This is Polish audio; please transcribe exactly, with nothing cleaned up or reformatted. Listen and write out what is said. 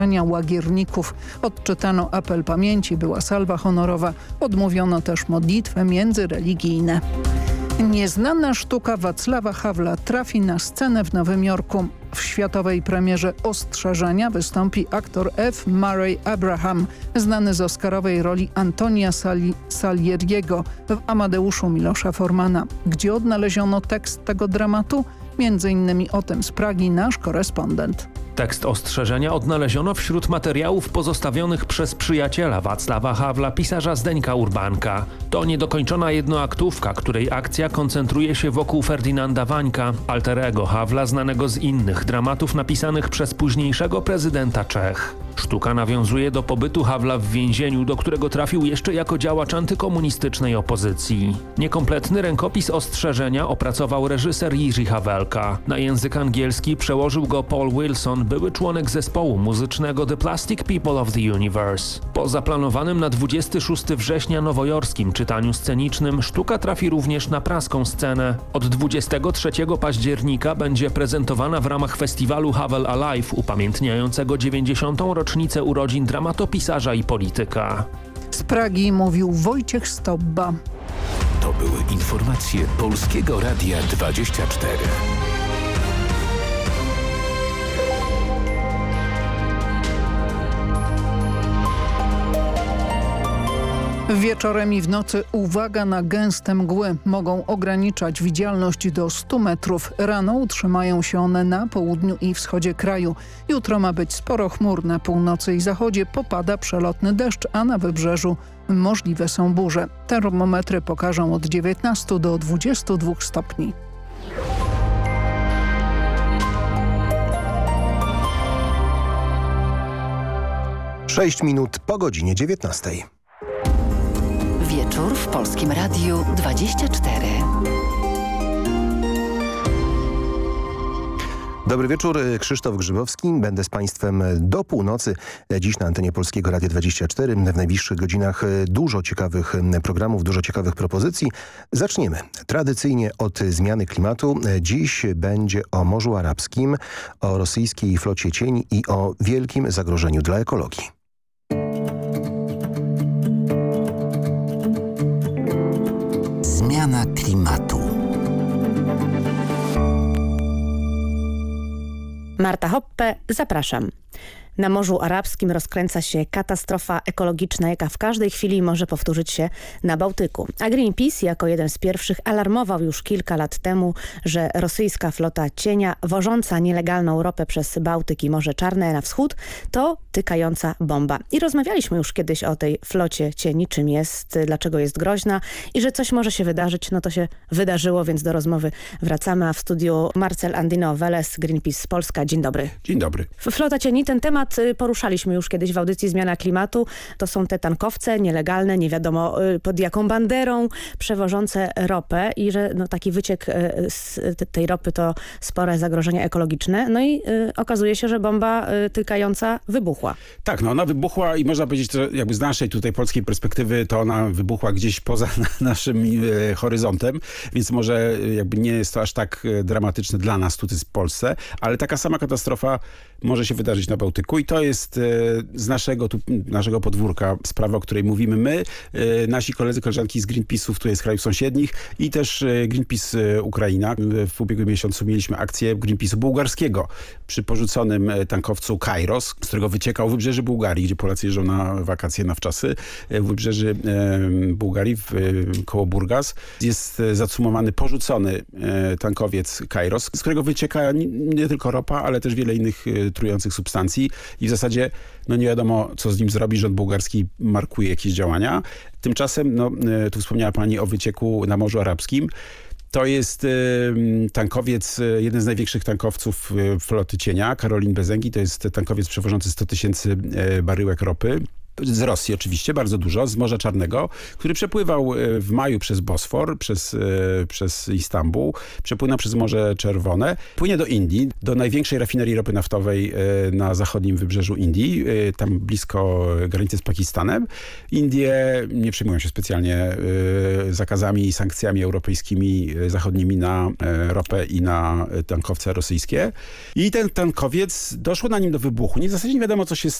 łagierników. Odczytano apel pamięci, była salwa honorowa, odmówiono też modlitwy międzyreligijne. Nieznana sztuka Wacława Hawla trafi na scenę w Nowym Jorku. W światowej premierze Ostrzeżenia wystąpi aktor F. Murray Abraham, znany z oscarowej roli Antonia Sali Salieriego w Amadeuszu Milosza Formana. Gdzie odnaleziono tekst tego dramatu? Między innymi o tym z Pragi nasz korespondent. Tekst Ostrzeżenia odnaleziono wśród materiałów pozostawionych przez przyjaciela Wacława Hawla, pisarza Zdeńka Urbanka. To niedokończona jednoaktówka, której akcja koncentruje się wokół Ferdynanda Wańka, alter ego Hawla, znanego z innych dramatów napisanych przez późniejszego prezydenta Czech. Sztuka nawiązuje do pobytu Hawla w więzieniu, do którego trafił jeszcze jako działacz antykomunistycznej opozycji. Niekompletny rękopis Ostrzeżenia opracował reżyser Jiří Havelka. Na język angielski przełożył go Paul Wilson, były członek zespołu muzycznego The Plastic People of the Universe. Po zaplanowanym na dwudziestego szóstego września nowojorskim czytaniu scenicznym sztuka trafi również na praską scenę. Od dwudziestego trzeciego października będzie prezentowana w ramach festiwalu Havel Alive, upamiętniającego dziewięćdziesiątą rocznicę urodzin dramatopisarza i polityka. Z Pragi mówił Wojciech Stobba. To były informacje Polskiego Radia dwadzieścia cztery. Wieczorem i w nocy uwaga na gęste mgły. Mogą ograniczać widzialność do stu metrów. Rano utrzymają się one na południu i wschodzie kraju. Jutro ma być sporo chmur na północy i zachodzie. Popada przelotny deszcz, a na wybrzeżu możliwe są burze. Termometry pokażą od dziewiętnastu do dwudziestu dwóch stopni. Sześć minut po godzinie dziewiętnastej. Wieczór w Polskim Radiu dwadzieścia cztery. Dobry wieczór, Krzysztof Grzybowski. Będę z Państwem do północy. Dziś na antenie Polskiego Radia dwadzieścia cztery. W najbliższych godzinach dużo ciekawych programów, dużo ciekawych propozycji. Zaczniemy tradycyjnie od zmiany klimatu. Dziś będzie o Morzu Arabskim, o rosyjskiej flocie cieni i o wielkim zagrożeniu dla ekologii. Zmiana klimatu. Marta Hoppe, zapraszam. Na Morzu Arabskim rozkręca się katastrofa ekologiczna, jaka w każdej chwili może powtórzyć się na Bałtyku. A Greenpeace jako jeden z pierwszych alarmował już kilka lat temu, że rosyjska flota cienia wożąca nielegalną ropę przez Bałtyk i Morze Czarne na wschód to tykająca bomba. I rozmawialiśmy już kiedyś o tej flocie cieni, czym jest, dlaczego jest groźna i że coś może się wydarzyć. No to się wydarzyło, więc do rozmowy wracamy. A w studiu Marcel Andino-Veles, Greenpeace Polska. Dzień dobry. Dzień dobry. Flota cieni, ten temat poruszaliśmy już kiedyś w audycji Zmiana Klimatu. To są te tankowce nielegalne, nie wiadomo pod jaką banderą, przewożące ropę i że no, taki wyciek z tej ropy to spore zagrożenia ekologiczne. No i y, okazuje się, że bomba y, tykająca wybuchła. Tak, no ona wybuchła i można powiedzieć, że jakby z naszej tutaj polskiej perspektywy to ona wybuchła gdzieś poza naszym y, horyzontem, więc może jakby nie jest to aż tak dramatyczne dla nas tutaj w Polsce, ale taka sama katastrofa może się wydarzyć na Bałtyku i to jest e, z naszego, tu, naszego podwórka sprawa, o której mówimy my, e, nasi koledzy, koleżanki z Greenpeace'ów tutaj z krajów sąsiednich i też e, Greenpeace e, Ukraina. W ubiegłym miesiącu mieliśmy akcję Greenpeace'u bułgarskiego przy porzuconym tankowcu Kairos, z którego wyciekał wybrzeże Bułgarii, gdzie Polacy jeżdżą na wakacje na wczasy. W wybrzeży e, Bułgarii, w, e, koło Burgas, jest zacumowany, porzucony e, tankowiec Kairos, z którego wycieka nie, nie tylko ropa, ale też wiele innych e, trujących substancji i w zasadzie no nie wiadomo, co z nim zrobi. Rząd bułgarski markuje jakieś działania. Tymczasem, no, tu wspomniała pani o wycieku na Morzu Arabskim. To jest y, tankowiec, y, jeden z największych tankowców y, floty cienia, Karolin Bezengi. To jest tankowiec przewożący sto tysięcy y, baryłek ropy. z Rosji oczywiście, bardzo dużo, z Morza Czarnego, który przepływał w maju przez Bosfor, przez, przez Istanbul, przepłynął przez Morze Czerwone, płynie do Indii, do największej rafinerii ropy naftowej na zachodnim wybrzeżu Indii, tam blisko granicy z Pakistanem. Indie nie przejmują się specjalnie zakazami i sankcjami europejskimi, zachodnimi na ropę i na tankowce rosyjskie. I ten tankowiec, doszło na nim do wybuchu. Nie w zasadzie nie wiadomo, co się